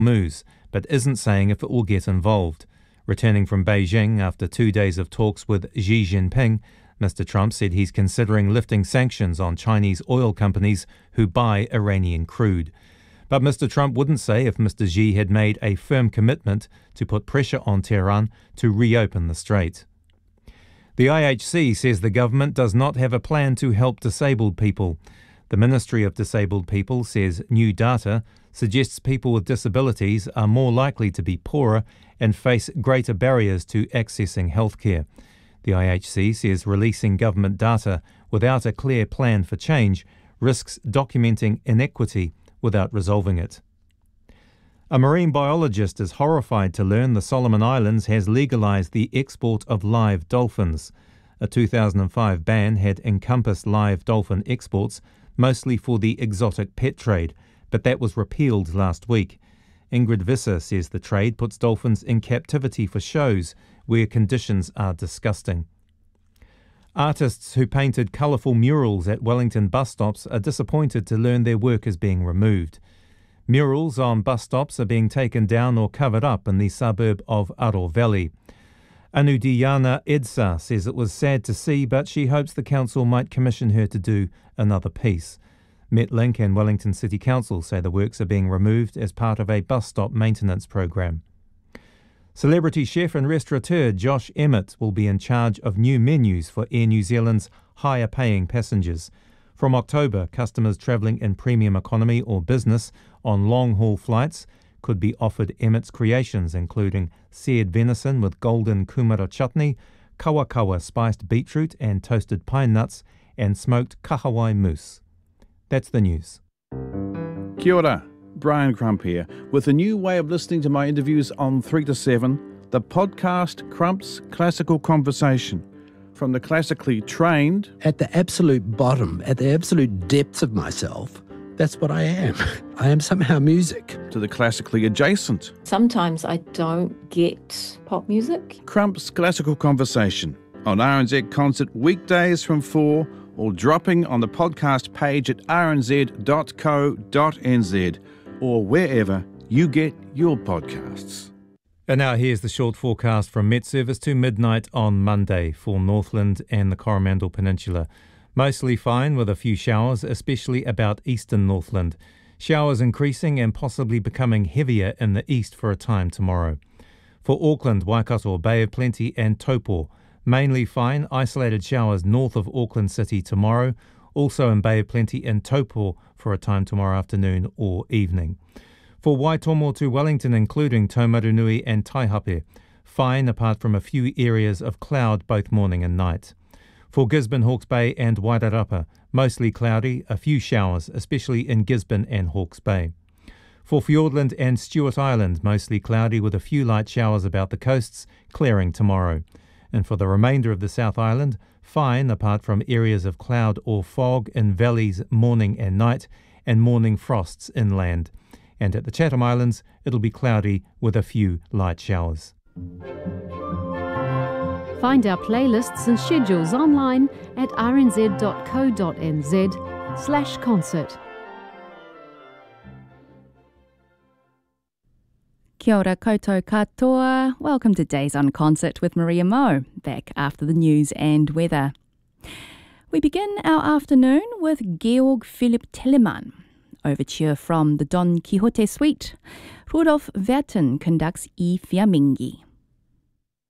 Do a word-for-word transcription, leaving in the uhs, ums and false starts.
moves, but isn't saying if it will get involved. Returning from Beijing after two days of talks with Xi Jinping, Mister Trump said he's considering lifting sanctions on Chinese oil companies who buy Iranian crude. But Mister Trump wouldn't say if Mister Xi had made a firm commitment to put pressure on Tehran to reopen the strait. The I H C says the government does not have a plan to help disabled people. The Ministry of Disabled People says new data suggests people with disabilities are more likely to be poorer and face greater barriers to accessing healthcare. The I H C says releasing government data without a clear plan for change risks documenting inequity without resolving it. A marine biologist is horrified to learn the Solomon Islands has legalised the export of live dolphins. A two thousand five ban had encompassed live dolphin exports, mostly for the exotic pet trade, but that was repealed last week. Ingrid Visser says the trade puts dolphins in captivity for shows where conditions are disgusting. Artists who painted colourful murals at Wellington bus stops are disappointed to learn their work is being removed. Murals on bus stops are being taken down or covered up in the suburb of Aro Valley. Anudiyana Edsa says it was sad to see, but she hopes the council might commission her to do another piece. Metlink and Wellington City Council say the works are being removed as part of a bus stop maintenance program. Celebrity chef and restaurateur Josh Emmett will be in charge of new menus for Air New Zealand's higher-paying passengers. From October, customers travelling in premium economy or business on long-haul flights could be offered Emmett's creations, including seared venison with golden kumara chutney, kawakawa spiced beetroot and toasted pine nuts, and smoked kahawai mousse. That's the news. Kia ora, Brian Crump here, with a new way of listening to my interviews on three to seven, the podcast Crump's Classical Conversation. From the classically trained... At the absolute bottom, at the absolute depths of myself, that's what I am. I am somehow music. To the classically adjacent. Sometimes I don't get pop music. Crump's Classical Conversation on R N Z Concert weekdays from four, or dropping on the podcast page at r n z dot co dot n z or wherever you get your podcasts. And now here's the short forecast from Met Service to midnight on Monday for Northland and the Coromandel Peninsula. Mostly fine with a few showers, especially about eastern Northland. Showers increasing and possibly becoming heavier in the east for a time tomorrow. For Auckland, Waikato, Bay of Plenty and Taupo, mainly fine, isolated showers north of Auckland City tomorrow, also in Bay of Plenty and Taupo for a time tomorrow afternoon or evening. For Waitomo to Wellington, including Taumarunui and Taihape, fine apart from a few areas of cloud both morning and night. For Gisborne, Hawke's Bay and Wairarapa, mostly cloudy, a few showers, especially in Gisborne and Hawke's Bay. For Fiordland and Stewart Island, mostly cloudy with a few light showers about the coasts, clearing tomorrow. And for the remainder of the South Island, fine apart from areas of cloud or fog in valleys morning and night, and morning frosts inland. And at the Chatham Islands, it'll be cloudy with a few light showers. Find our playlists and schedules online at r n z dot co dot n z slash concert. Kia ora koutou katoa. Welcome to Days on Concert with Maria Moe, back after the news and weather. We begin our afternoon with Georg Philipp Telemann. Overture from the Don Quixote Suite. Rudolf Werten conducts I Fiammingi.